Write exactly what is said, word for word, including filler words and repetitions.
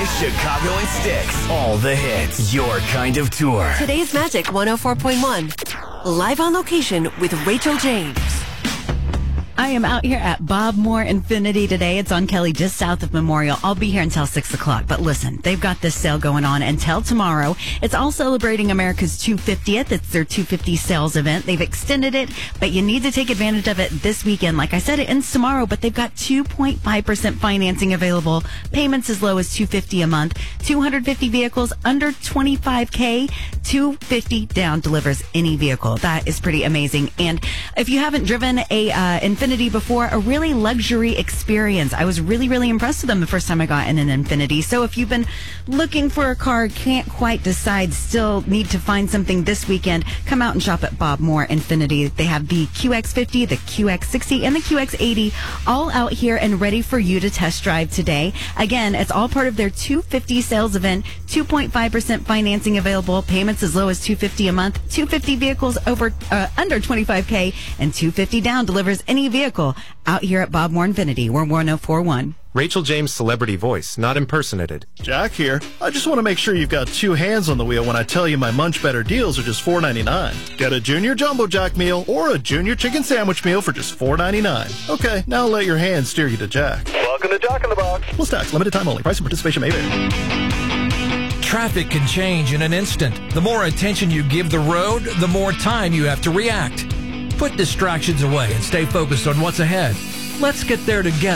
Chicago and Sticks. All the hits. Your kind of tour. Today's Magic one oh four point one. Live on location with Rachel James. I am out here at Bob Moore Infinity today. It's on Kelly, just south of Memorial. I'll be here until six o'clock. But listen, they've got this sale going on until tomorrow. It's all celebrating America's two hundred fiftieth. It's their two hundred fifty sales event. They've extended it, but you need to take advantage of it this weekend. Like I said, it ends tomorrow, but they've got two point five percent financing available. Payments as low as two hundred fifty dollars a month. two hundred fifty vehicles under twenty-five K. two hundred fifty down delivers any vehicle. That is pretty amazing. And if you haven't driven a uh, Infinity before, a really luxury experience. I was really, really impressed with them the first time I got in an Infinity. So if you've been looking for a car, can't quite decide, still need to find something this weekend, come out and shop at Bob Moore Infinity. They have the Q X fifty, the Q X sixty, and the Q X eighty all out here and ready for you to test drive today. Again, it's all part of their two hundred fifty sales event. two point five percent financing available. Payments as low as two hundred fifty dollars a month. two hundred fifty vehicles over uh, under twenty-five K, and two hundred fifty down delivers any vehicle out here at Bob Moore Infinity. We're one oh four point one. Rachel James celebrity voice, not impersonated. Jack here. I just want to make sure you've got two hands on the wheel when I tell you my Munch Better deals are just four ninety-nine. Get a Junior Jumbo Jack meal or a Junior Chicken Sandwich meal for just four ninety-nine. Okay, now let your hands steer you to Jack. Welcome to Jack in the Box. Plus tax, limited time only. Price and participation may vary. Traffic can change in an instant. The more attention you give the road, the more time you have to react. Put distractions away and stay focused on what's ahead. Let's get there together.